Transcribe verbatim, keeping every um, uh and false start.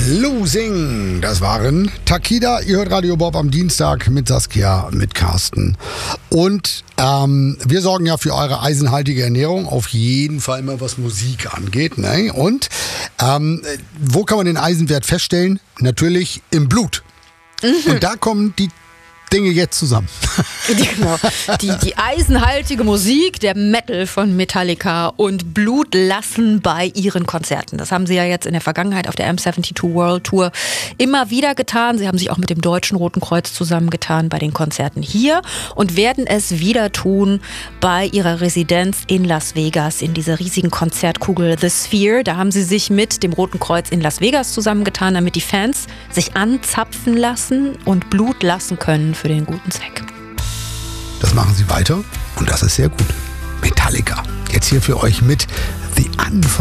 Losing, das waren Takida. Ihr hört Radio Bob am Dienstag mit Saskia, mit Carsten. Und ähm, wir sorgen ja für eure eisenhaltige Ernährung, auf jeden Fall mal was Musik angeht. Ne? Und ähm, wo kann man den Eisenwert feststellen? Natürlich im Blut. Mhm. Und da kommen die Dinge jetzt zusammen. Genau. Die, die eisenhaltige Musik, der Metal von Metallica und Blut lassen bei ihren Konzerten. Das haben sie ja jetzt in der Vergangenheit auf der M zweiundsiebzig World Tour immer wieder getan. Sie haben sich auch mit dem Deutschen Roten Kreuz zusammengetan bei den Konzerten hier und werden es wieder tun bei ihrer Residenz in Las Vegas, in dieser riesigen Konzertkugel The Sphere. Da haben sie sich mit dem Roten Kreuz in Las Vegas zusammengetan, damit die Fans sich anzapfen lassen und Blut lassen können für den guten Zweck. Das machen sie weiter und das ist sehr gut. Metallica. Jetzt hier für euch mit The Anfang.